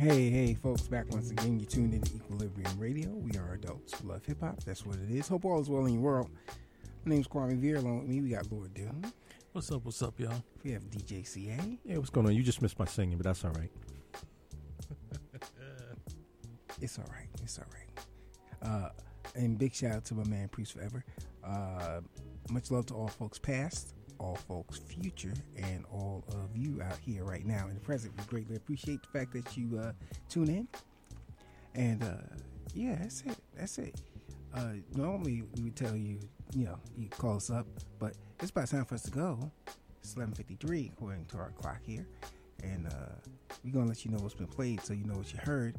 Hey, folks, back once again. You tuned into Equilibrium Radio. We are adults who love hip-hop. That's what it is. Hope all is well in your world. My name's Kwame Veer. Along with me, we got Lord Doom. What's up, y'all? We have DJ CA. Yeah, what's going on? You just missed my singing, but that's all right. It's all right. And big shout out to my man, Priest Forever. Much love to all folks past, all folks future, and all of you out here right now in the present. We greatly appreciate the fact that you tune in. And yeah, that's it. Normally we would tell you, you call us up, but it's about time for us to go. It's 11:53 according to our clock here, and we're gonna let you know what's been played so you know what you heard.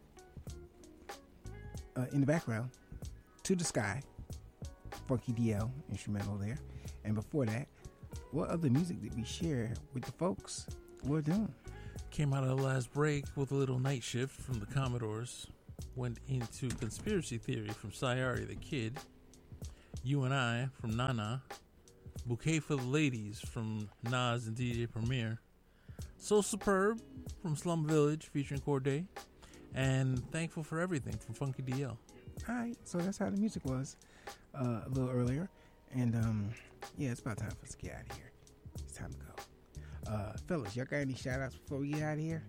In the background, To the Sky, Funky DL instrumental there, and before that, what other music did we share with the folks? We're doing. Came out of the last break with a little Night Shift from the Commodores. Went into Conspiracy Theory from Sayari the Kid. You and I from Nana. Bouquet for the Ladies from Nas and DJ Premier. So Superb from Slum Village featuring Corday. And Thankful for Everything from Funky DL. Alright, so that's how the music was a little earlier. And yeah, it's about time for us to get out of here. It's time to go. Fellas, y'all got any shout outs before we get out of here?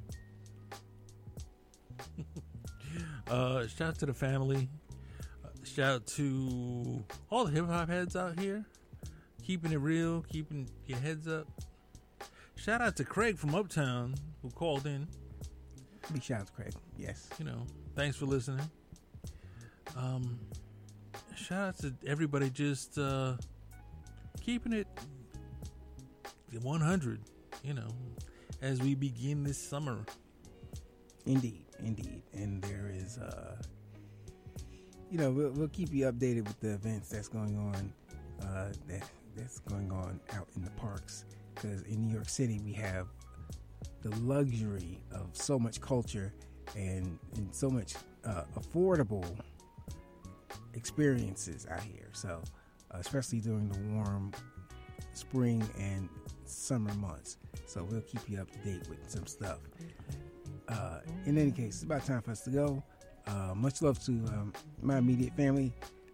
Shout out to the family. Shout out to all the hip hop heads out here. Keeping it real, keeping your heads up. Shout out to Craig from Uptown who called in. Big shout out to Craig, yes. Thanks for listening. Shout out to everybody just keeping it 100, as we begin this summer. Indeed. And there is, we'll keep you updated with the events that's going on, that's going on out in the parks. Because in New York City, we have the luxury of so much culture and so much affordable experiences out here. So, especially during the warm spring and summer months. So we'll keep you up to date with some stuff. In any case, it's about time for us to go. Much love to my immediate family.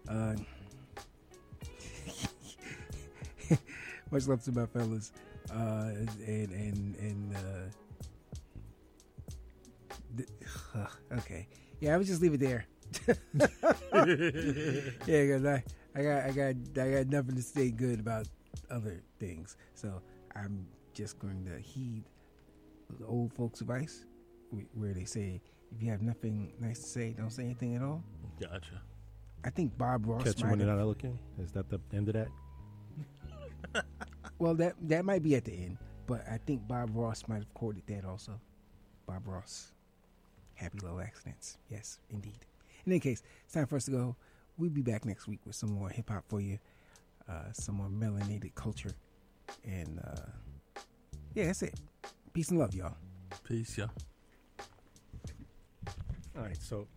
Much love to my fellas. Okay. Yeah, I would just leave it there. Yeah, because I got nothing to say good about other things. So I'm just going to heed the old folks' advice, where they say, if you have nothing nice to say, don't say anything at all. Gotcha. I think Bob Ross Catch you when you're not looking. Is that the end of that? Well, that might be at the end, but I think Bob Ross might have quoted that also. Bob Ross. Happy little accidents. Yes, indeed. In any case, it's time for us to go. We'll be back next week with some more hip-hop for you. Some more melanated culture. And, yeah, that's it. Peace and love, y'all. Peace, y'all. All right, so